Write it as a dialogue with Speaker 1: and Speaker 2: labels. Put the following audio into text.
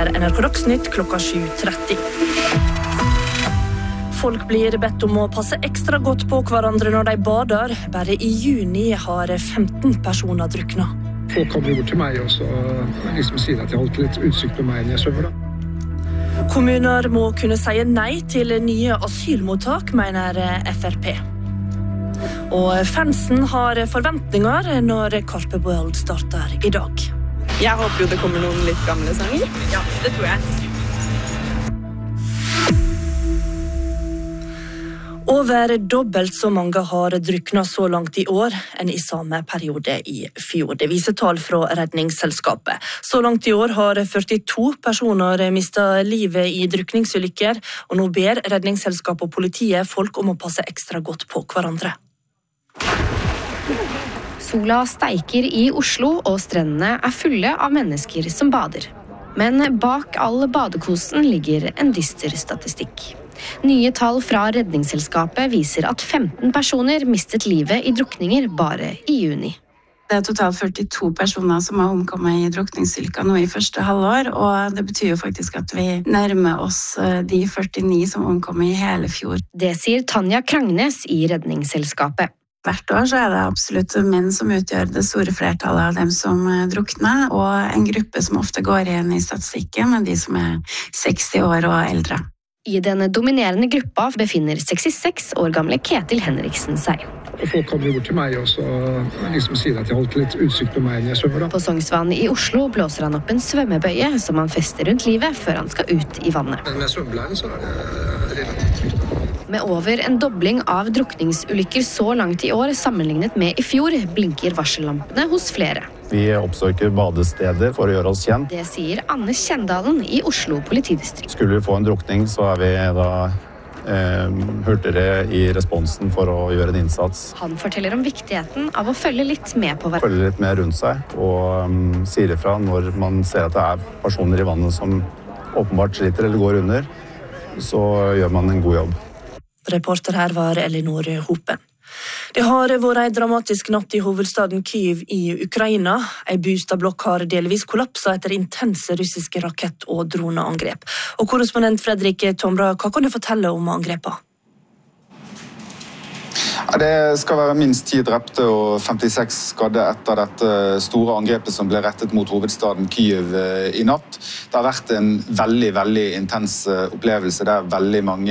Speaker 1: er NRK Dagsnytt klokka 7:30. Folk blir bedt om å passe ekstra godt på hverandre når de bader. Bare i juni har 15 personer druknet.
Speaker 2: Folk kommer bort til meg og sier at jeg holdt litt utsikt på meg når jeg svømmer.
Speaker 1: Kommuner må kunne si nei til nye asylmottak, mener FrP. Og fansen har forventninger når Carpe World starter i dag.
Speaker 3: Jeg håper jo det kommer noen litt gamle sanger.
Speaker 1: Ja, det tror jeg. Over dobbelt så mange har druknet så langt i år enn i samme periode i fjor. Det viser tall fra Redningsselskapet. Så langt i år har 42 personer mistet livet i drukningsulykker, og nå ber Redningsselskapet og politiet folk om å passe ekstra godt på hverandre.
Speaker 4: Sola steiker i Oslo, og strendene er fulle av mennesker som bader. Men bak all badekosen ligger en dyster statistikk. Nye tall fra Redningsselskapet viser at 15 personer mistet livet i drukninger bare i juni.
Speaker 5: Det er totalt 42 personer som har omkommet i drukningsulykker nå i første halvår, og det betyr jo faktisk at vi nærmer oss de 49 som omkom i hele fjor.
Speaker 4: Det sier Tanja Krangnes i Redningsselskapet.
Speaker 5: Hvert år så er det absolutt menn som utgjør det store flertallet av dem som drukner, og en gruppe som ofte går igjen i statistikken med de som er 60 år og eldre.
Speaker 4: I den dominerende gruppa befinner 66 år gamle Ketil Henriksen seg.
Speaker 2: Folk kommer bort til meg og sier at jeg holdt litt utsikt på meg når jeg svømmer.
Speaker 4: På Sognsvann i Oslo blåser han opp en svømmebøye som han fester rundt livet før han skal ut i vannet.
Speaker 2: Men med svømmebleiene så er det relativt trygt.
Speaker 4: Med over en dobling av drukningsulykker så langt i år sammenlignet med i fjor, blinker varsellampene hos flere.
Speaker 6: Vi oppsøker badesteder for å gjøre oss kjent.
Speaker 4: Det sier Anne Kjendalen i Oslo politidistrikt.
Speaker 6: Skulle vi få en drukning, så er vi da hurtigere i responsen for å gjøre en innsats.
Speaker 4: Han forteller om viktigheten av å følge litt med på hverandre.
Speaker 6: Følge litt med rundt seg og sier ifra når man ser at det er personer i vannet som åpenbart sliter eller går under, så gjør man en god jobb.
Speaker 1: Reporter her var Elinor Hopen. Det har vært en dramatisk natt i hovedstaden Kyiv i Ukraina. En boligblokk har delvis kollapset etter intense russiske rakett- og droneangrep. Og korrespondent Fredrik Tomra, hva kan du fortelle om angrepene?
Speaker 7: Det skal være minst 10 drepte og 56 skadde etter dette store angrepet som ble rettet mot hovedstaden Kyiv i natt. Det har vært en veldig intens opplevelse der veldig mange